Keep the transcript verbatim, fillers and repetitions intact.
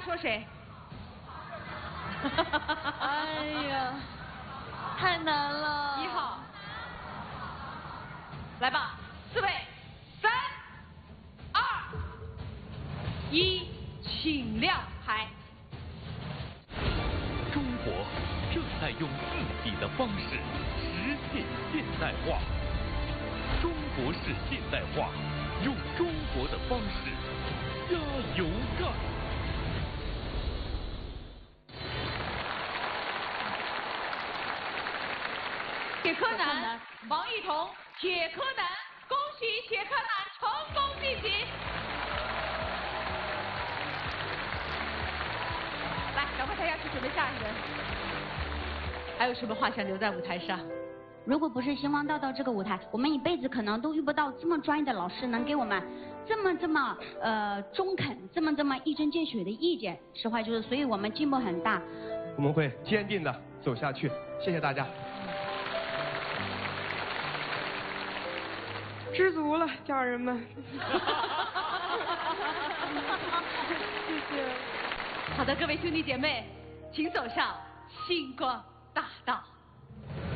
说谁？ 哎呀，太难了。 一号，来吧，四位，三、二、一，请亮牌。 中国正在用自己的方式实现现代化。中国式现代化，用中国的方式，加油干！ 铁柯南，王艺彤，铁柯南，恭喜铁柯南成功晋级。来，赶快抬下去准备下一人。还有什么话想留在舞台上？ 如果不是星光大道这个舞台，我们一辈子可能都遇不到这么专业的老师，能给我们这么这么呃中肯，这么这么一针见血的意见。实话就是，所以我们进步很大。 我们会坚定的走下去。谢谢大家。 知足了，家人们。谢谢。 好的，各位兄弟姐妹，请走上星光大道。